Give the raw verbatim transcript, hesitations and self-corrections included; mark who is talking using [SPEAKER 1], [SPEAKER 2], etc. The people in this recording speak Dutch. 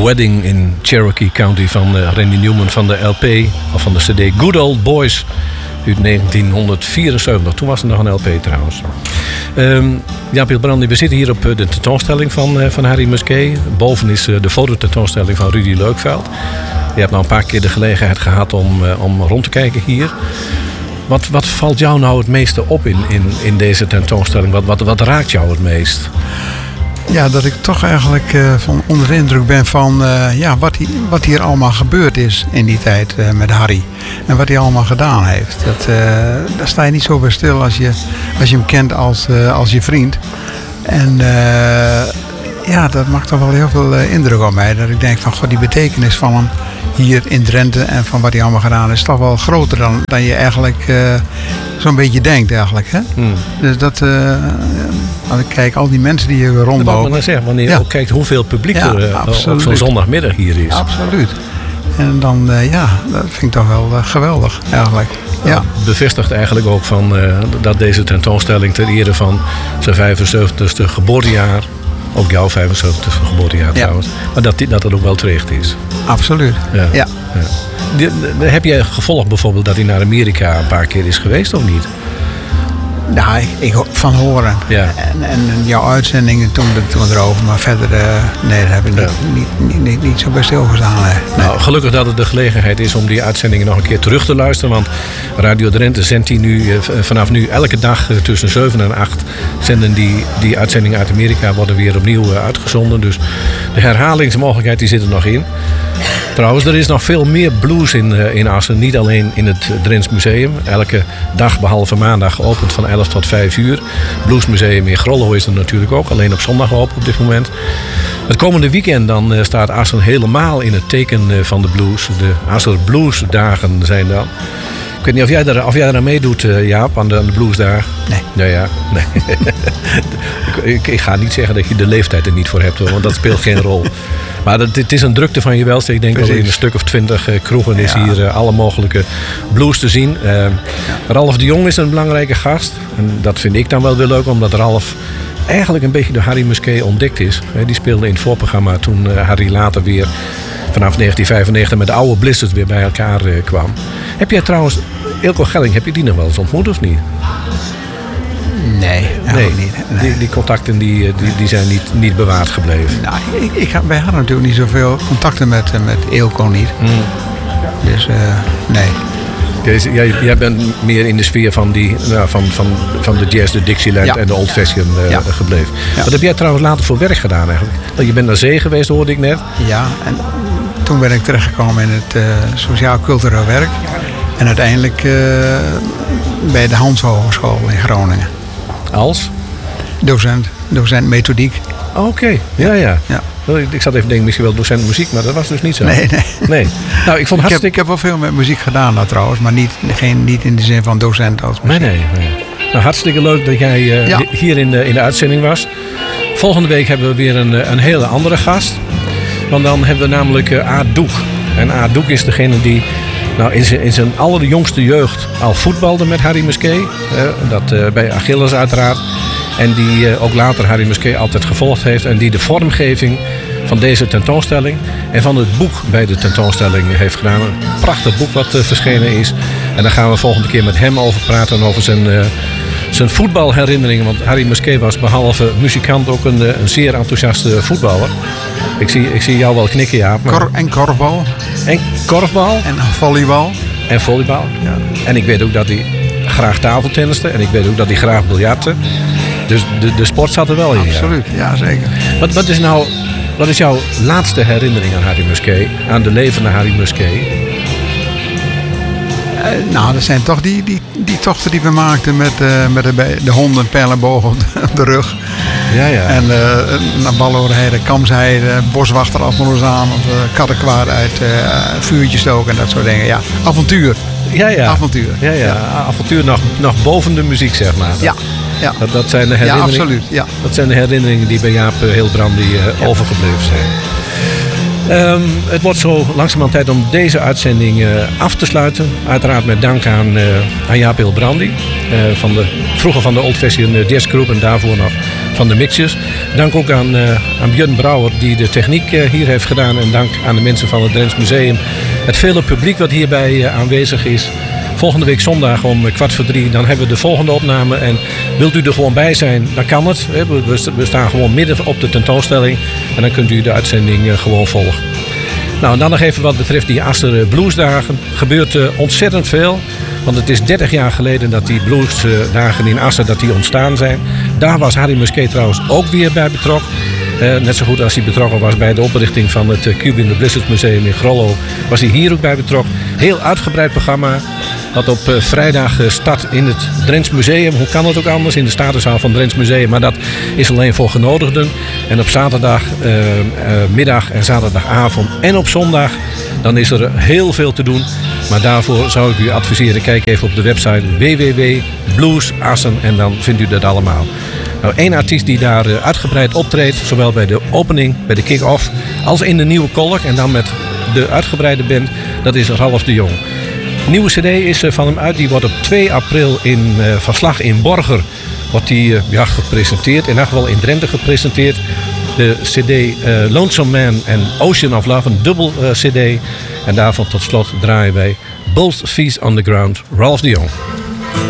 [SPEAKER 1] Wedding in Cherokee County van uh, Randy Newman van de L P, of van de C D Good Old Boys uit negentien vierenzeventig. Toen was er nog een L P trouwens. Um, Jaap Hilbrandi, we zitten hier op de tentoonstelling van, uh, van Harry Musquet. Boven is uh, de fototentoonstelling van Rudy Leukveld. Je hebt nou een paar keer de gelegenheid gehad om, uh, om rond te kijken hier. Wat, wat valt jou nou het meeste op in, in, in deze tentoonstelling? Wat, wat, wat raakt jou het meest?
[SPEAKER 2] Ja, dat ik toch eigenlijk uh, van onder de indruk ben van uh, ja, wat, hier, wat hier allemaal gebeurd is in die tijd uh, met Harry. En wat hij allemaal gedaan heeft. Dat, uh, daar sta je niet zo bij stil als je, als je hem kent als, uh, als je vriend. En uh, ja, dat maakt toch wel heel veel uh, indruk op mij. Dat ik denk van, god, die betekenis van hem hier in Drenthe en van wat hij allemaal gedaan is, toch wel groter dan, dan je eigenlijk uh, zo'n beetje denkt eigenlijk. Hè? Hmm. Dus dat, uh, als ik kijk, al die mensen die hier rondlopen. Dat
[SPEAKER 1] wil ik maar zeggen, wanneer je ja. ook kijkt hoeveel publiek
[SPEAKER 2] ja,
[SPEAKER 1] er uh, op zo'n zondagmiddag hier is.
[SPEAKER 2] Absoluut. En dan, uh, ja, dat vind ik toch wel uh, geweldig eigenlijk. Ja.
[SPEAKER 1] Ja. Bevestigt eigenlijk ook van, uh, dat deze tentoonstelling ter ere van zijn vijfenzeventigste geboortejaar, ook jouw vijfenzeventigste geboortejaar ja. trouwens, maar dat, dat het ook wel terecht is.
[SPEAKER 2] Absoluut, ja. ja. ja.
[SPEAKER 1] De, de, heb jij gevolgd bijvoorbeeld dat hij naar Amerika een paar keer is geweest of niet?
[SPEAKER 2] Nou, ik, ik van horen. Ja. En, en jouw uitzendingen toen, toen erover. Maar verder, uh, nee, daar heb ik ja. niet, niet, niet, niet zo bij stilgestaan. Nee.
[SPEAKER 1] Nou, gelukkig dat het de gelegenheid is om die uitzendingen nog een keer terug te luisteren. Want Radio Drenthe zendt die nu, uh, vanaf nu elke dag uh, tussen zeven en acht zenden die, die uitzendingen uit Amerika worden weer opnieuw uh, uitgezonden. Dus de herhalingsmogelijkheid die zit er nog in. Trouwens, er is nog veel meer blues in, uh, in Assen. Niet alleen in het Drents Museum. Elke dag, behalve maandag, geopend van elf tot vijf uur. Bluesmuseum in Grollo is er natuurlijk ook. Alleen op zondag open op dit moment. Het komende weekend dan uh, staat Assen helemaal in het teken uh, van de blues. De Asser Bluesdagen zijn dan. Ik weet niet of jij daar, of jij daar aan meedoet, uh, Jaap, aan de, aan de bluesdagen.
[SPEAKER 2] Nee.
[SPEAKER 1] Nou ja, nee. ik, ik, ik ga niet zeggen dat je de leeftijd er niet voor hebt, hoor, want dat speelt geen rol. Maar het, het is een drukte van je welste. Ik denk dat in een stuk of twintig uh, kroegen is ja. hier uh, alle mogelijke blues te zien. Uh, ja. Ralf de Jong is een belangrijke gast. En dat vind ik dan wel weer leuk, omdat Ralf eigenlijk een beetje door Harry Musquet ontdekt is. Die speelde in het voorprogramma toen uh, Harry later weer vanaf negentien vijfennegentig met de oude Blizzard weer bij elkaar uh, kwam. Heb jij trouwens, Eelco Gelling, heb je die nog wel eens ontmoet of niet?
[SPEAKER 2] Nee,
[SPEAKER 1] nee.
[SPEAKER 2] niet. Nee.
[SPEAKER 1] Die, die contacten die, die, die zijn niet, niet bewaard gebleven.
[SPEAKER 2] Nou, ik, ik, wij hadden natuurlijk niet zoveel contacten met, met Eelco niet. Mm. Dus uh, nee.
[SPEAKER 1] Jij, jij, jij bent meer in de sfeer van, die, nou, van, van, van de jazz, de Dixieland ja. en de Old Fashion uh, ja. gebleven. Ja. Wat heb jij trouwens later voor werk gedaan eigenlijk? Want je bent naar zee geweest, hoorde ik net.
[SPEAKER 2] Ja, en toen ben ik terechtgekomen in het uh, sociaal-cultureel werk. En uiteindelijk uh, bij de Hans Hogeschool in Groningen.
[SPEAKER 1] Als?
[SPEAKER 2] Docent, docent methodiek.
[SPEAKER 1] Oké, okay. ja, ja. ja. Ik zat even te denken, misschien wel docent muziek, maar dat was dus niet zo.
[SPEAKER 2] Nee, nee.
[SPEAKER 1] nee. Nou, ik, vond hartstikke...
[SPEAKER 2] ik, heb, ik heb wel veel met muziek gedaan nou, trouwens, maar niet, geen, niet in de zin van docent als muziek.
[SPEAKER 1] Nee, nee. nee. Nou, hartstikke leuk dat jij uh, ja. hier in de, in de uitzending was. Volgende week hebben we weer een, een hele andere gast. Want dan hebben we namelijk uh, Aad Doeg. En Aad Doeg is degene die nou, in zijn, in zijn allerjongste jeugd al voetbalde met Harry Musquet. Uh, dat uh, bij Achilles uiteraard. En die uh, ook later Harry Musquet altijd gevolgd heeft. En die de vormgeving van deze tentoonstelling en van het boek bij de tentoonstelling heeft gedaan. Een prachtig boek wat uh, verschenen is. En daar gaan we volgende keer met hem over praten. Over zijn, uh, zijn voetbalherinneringen. Want Harry Musquet was behalve muzikant ook een, een zeer enthousiaste voetballer. Ik zie, ik zie jou wel knikken, Jaap. Maar...
[SPEAKER 2] Kor- en korfbal.
[SPEAKER 1] En korfbal.
[SPEAKER 2] En volleybal.
[SPEAKER 1] En volleybal, ja. En ik weet ook dat hij graag tafeltenniste. En ik weet ook dat hij graag biljartte. Dus de, de sport zat er wel in.
[SPEAKER 2] Absoluut, ja, ja zeker.
[SPEAKER 1] Wat, wat, is nou, wat is jouw laatste herinnering aan Harry Musquet? Aan de levende Harry Musquet?
[SPEAKER 2] Uh, nou, dat zijn toch die, die, die tochten die we maakten met, uh, met de, de honden, pijlenboog op de, op de rug.
[SPEAKER 1] Ja, ja.
[SPEAKER 2] En uh, naar Balloorheide, Kamsheide, boswachter achter ons aan, of uh, kattenkwaad uit uh, vuurtjes stoken en dat soort dingen. Ja, avontuur.
[SPEAKER 1] Ja, ja.
[SPEAKER 2] Avontuur.
[SPEAKER 1] Ja, ja. ja. Avontuur nog, nog boven de muziek, zeg maar.
[SPEAKER 2] Ja. Ja.
[SPEAKER 1] Dat, dat zijn de herinneringen.
[SPEAKER 2] Ja, absoluut. Ja.
[SPEAKER 1] Dat zijn de herinneringen die bij Jaap Hilbrandi uh, ja. overgebleven zijn. Um, het wordt zo langzamerhand tijd om deze uitzending uh, af te sluiten. Uiteraard met dank aan, uh, aan Jaap Hilbrandi. Uh, van de, vroeger van de Old Fashion Jazz Group en daarvoor nog van de Mixers. Dank ook aan, uh, aan Björn Brouwer die de techniek uh, hier heeft gedaan. En dank aan de mensen van het Drents Museum. Het vele publiek wat hierbij uh, aanwezig is. Volgende week zondag om kwart voor drie, dan hebben we de volgende opname. En wilt u er gewoon bij zijn, dan kan het. We staan gewoon midden op de tentoonstelling. En dan kunt u de uitzending gewoon volgen. Nou, en dan nog even wat betreft die Aster Bluesdagen. Er gebeurt uh, ontzettend veel. Want het is dertig jaar geleden dat die bluesdagen in Aster dat die ontstaan zijn. Daar was Harry Musquet trouwens ook weer bij betrokken. Uh, net zo goed als hij betrokken was bij de oprichting van het uh, Cuban the Blizzards Museum in Grollo. Was hij hier ook bij betrokken. Heel uitgebreid programma. Dat op uh, vrijdag uh, start in het Drents Museum. Hoe kan het ook anders? In de statuszaal van het Drents Museum. Maar dat is alleen voor genodigden. En op zaterdag uh, uh, middag en zaterdagavond en op zondag. Dan is er heel veel te doen. Maar daarvoor zou ik u adviseren. Kijk even op de website w w w punt blues assen en dan vindt u dat allemaal. Nou, één artiest die daar uh, uitgebreid optreedt. Zowel bij de opening, bij de kick-off. Als in de nieuwe kolk. En dan met de uitgebreide band. Dat is Ralf de Jong. De nieuwe cd is van hem uit. Die wordt op twee april in uh, Verslag in Borger wordt die, uh, ja, gepresenteerd. In elk geval in Drenthe gepresenteerd. De cd uh, Lonesome Man en Ocean of Love. Een dubbel uh, cd. En daarvan tot slot draaien wij Both Feet on the Ground, Ralf de Jong.